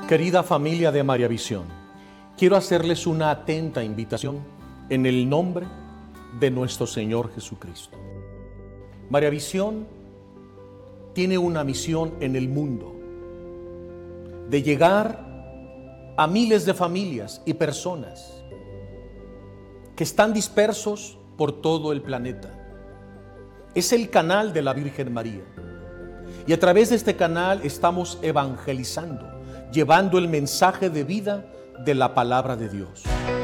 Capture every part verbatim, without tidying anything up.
Querida familia de María Visión, quiero hacerles una atenta invitación en el nombre de nuestro Señor Jesucristo. María Visión tiene una misión en el mundo de llegar a miles de familias y personas que están dispersos por todo el planeta. Es el canal de la Virgen María. Y a través de este canal estamos evangelizando, llevando el mensaje de vida de la palabra de Dios.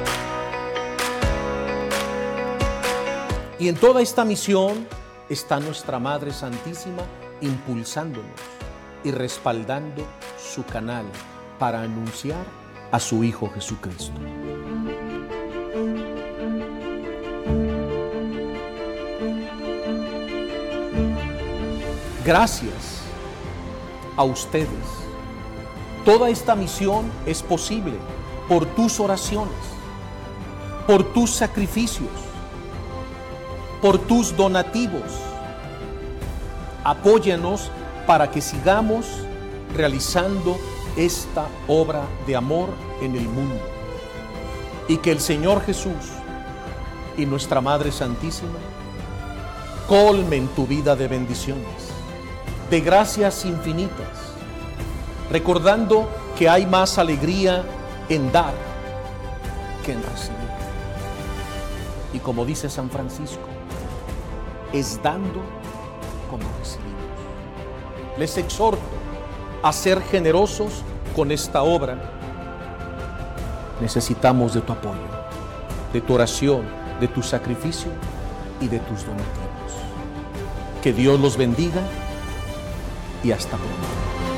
Y en toda esta misión está nuestra Madre Santísima impulsándonos y respaldando su canal para anunciar a su Hijo Jesucristo. Gracias a ustedes. Toda esta misión es posible por tus oraciones, por tus sacrificios, por tus donativos. Apóyanos para que sigamos realizando esta obra de amor en el mundo y que el Señor Jesús y nuestra Madre Santísima colmen tu vida de bendiciones, de gracias infinitas, recordando que hay más alegría en dar que en recibir. Y como dice San Francisco, es dando como recibimos. Les exhorto a ser generosos con esta obra. Necesitamos de tu apoyo, de tu oración, de tu sacrificio y de tus donativos. Que Dios los bendiga y hasta pronto.